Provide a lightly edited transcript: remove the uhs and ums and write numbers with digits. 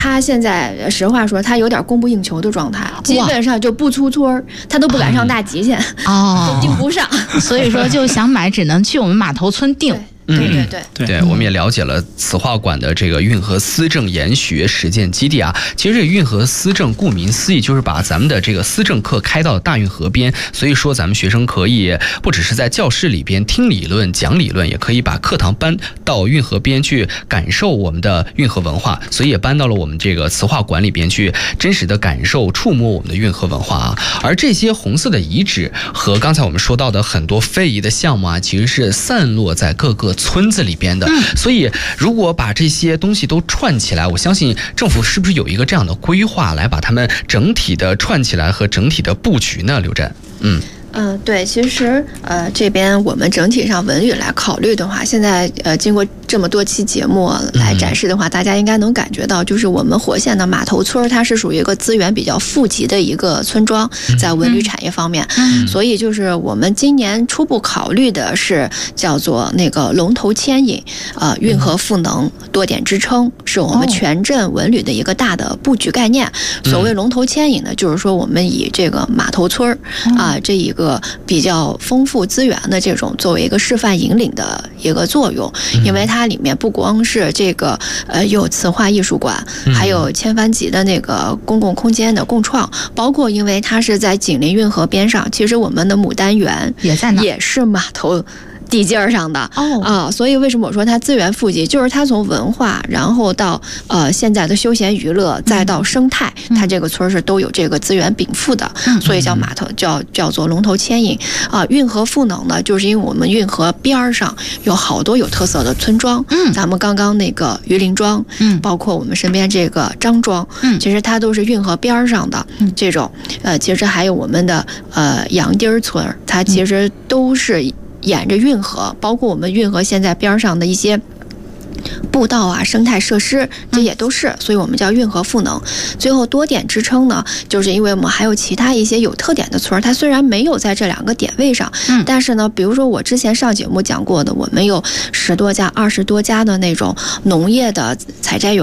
他现在实话说，他有点供不应求的状态，基本上就不出村他都不敢上大集去，都订不上。 所以说，就想买只能去我们码头村订。 对，我们也了解了磁化馆的这个运河思政研学实践基地啊。其实这个运河思政顾名思义就是把咱们的这个思政课开到大运河边，所以说咱们学生可以不只是在教室里边听理论讲理论，也可以把课堂搬到运河边去感受我们的运河文化，所以也搬到了我们这个磁化馆里边去真实的感受触摸我们的运河文化啊。而这些红色的遗址和刚才我们说到的很多非遗的项目啊，其实是散落在各个村子里边的，所以如果把这些东西都串起来，我相信政府是不是有一个这样的规划来把它们整体的串起来和整体的布局呢？刘震， 对，其实这边我们整体上文旅来考虑的话，现在经过这么多期节目来展示的话，大家应该能感觉到，就是我们火县的码头村，它是属于一个资源比较富集的一个村庄，在文旅产业方面，所以就是我们今年初步考虑的是叫做那个龙头牵引，运河赋能，多点支撑，是我们全镇文旅的一个大的布局概念。所谓龙头牵引呢，就是说我们以这个码头村这一个比较丰富资源的这种作为一个示范引领的一个作用，因为它里面不光是这个有磁化艺术馆，还有千帆级的那个公共空间的共创，包括因为它是在紧邻运河边上，其实我们的牡丹园也在那， 也是码头地界上的所以为什么我说它资源富集，就是它从文化，然后到现在的休闲娱乐，再到生态，它这个村是都有这个资源禀赋的，所以叫码头叫做龙头牵引运河赋能呢，就是因为我们运河边上有好多有特色的村庄，咱们刚刚那个榆林庄，包括我们身边这个张庄，其实它都是运河边上的这种，其实还有我们的杨丁村，它其实都是沿着运河，包括我们运河现在边上的一些步道啊、生态设施，这也都是，所以我们叫运河赋能。最后多点支撑呢，就是因为我们还有其他一些有特点的村，它虽然没有在这两个点位上，但是呢，比如说我之前上节目讲过的，我们有10多家、20多家的那种农业的采摘园，